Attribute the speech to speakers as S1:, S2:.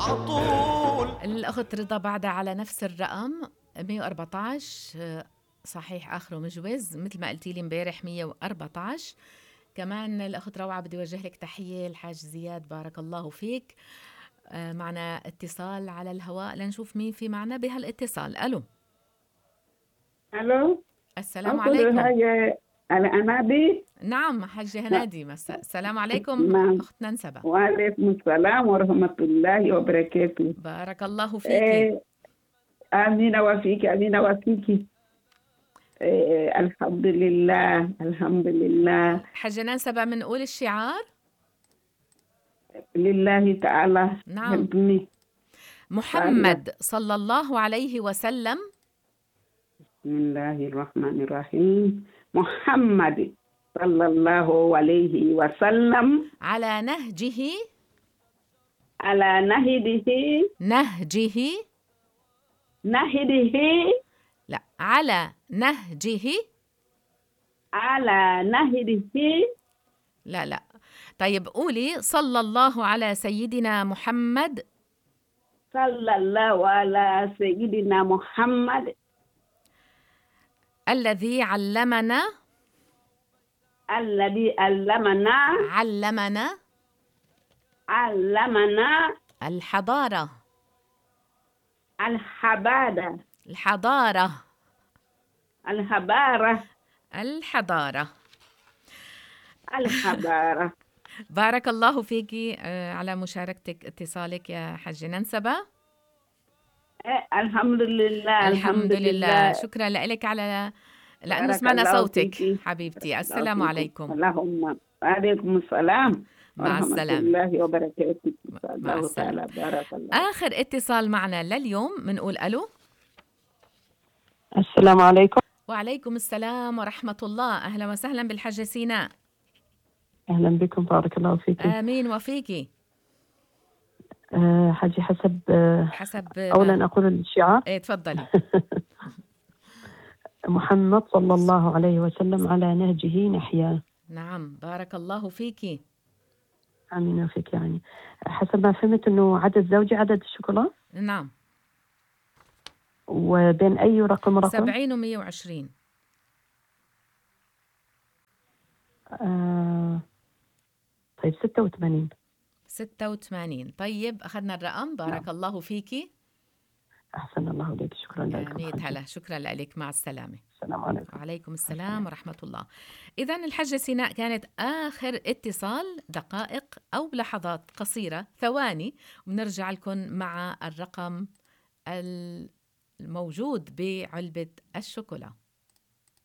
S1: عطول.
S2: الأخت رضا بعدها على نفس الرقم 114. صحيح آخره مجوز مثل ما قلتي لي امبارح 114. كمان الأخت روعة بدي أوجه لك تحية. الحاج زياد بارك الله فيك. معنا اتصال على الهواء لنشوف مين في معنا بهالاتصال. ألو.
S3: الو.
S2: السلام
S3: اقول
S2: عليكم.
S3: حاجه على انادي.
S2: نعم حاجة هنادي السلام عليكم
S3: نعم.
S2: أختنا نسبة.
S3: وعليكم السلام ورحمه الله وبركاته.
S2: بارك الله فيكي.
S3: امين وفيك امين وفيك. الحمد لله الحمد لله.
S2: حاجة نسبة بنقول الشعار.
S3: لله تعالى.
S2: نعم.
S3: هلبني.
S2: محمد صلى الله عليه وسلم.
S3: بسم الله الرحمن الرحيم. محمد صلى الله عليه وسلم
S2: على نهجه.
S3: على
S2: نهجه.
S3: نهده
S2: لا، على نهجه.
S3: على نهده.
S2: لا. طيب قولي صلى الله على سيدنا محمد.
S3: صلى الله على سيدنا محمد
S2: الذي علمنا.
S3: الذي علمنا
S2: الحضارة.
S3: الحبادة
S2: الحضارة.
S3: الحبارة
S2: الحضارة.
S3: الحبارة.
S2: بارك الله فيكي على مشاركتك اتصالك يا حجة ننسبة.
S3: الحمد لله
S2: الحمد لله. شكرا لك على لأنه سمعنا صوتك فيكي. حبيبتي السلام عليكم.
S3: اللهم وعليكم السلام
S2: مع السلامة.
S3: الله وبركاته.
S2: مع السلامة.
S3: بارك الله.
S2: آخر اتصال معنا لليوم بنقول ألو.
S4: السلام عليكم.
S2: وعليكم السلام ورحمة الله. أهلا وسهلا بالحجة سيناء.
S4: أهلا بكم بارك الله فيك.
S2: آمين وفيكي.
S4: حاجة حسب
S2: أولا
S4: أقول الشعار.
S2: إيه تفضلي.
S4: محمد صلى الله عليه وسلم على نهجه نحيا.
S2: نعم بارك الله فيكي.
S4: آمين وفيك. يعني حسب ما فهمت أنه عدد زوجي عدد الشوكولا.
S2: نعم.
S4: وبين أي رقم
S2: 70 و 120.
S4: طيب 86.
S2: 86. طيب أخذنا الرقم. بارك
S4: نعم.
S2: الله فيكي.
S4: أحسن الله إليك. شكرا لكم.
S2: ميت هلا. شكرا لك. مع السلامة.
S4: السلام عليكم.
S2: وعليكم السلام ورحمة الله. إذن الحجة سيناء كانت آخر اتصال. دقائق أو لحظات قصيرة، ثواني، ونرجع لكم مع الرقم الموجود بعلبة الشوكولا.